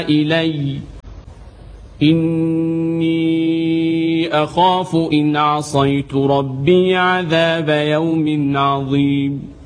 إلي إني أخاف إن عصيت ربي عذاب يوم عظيم.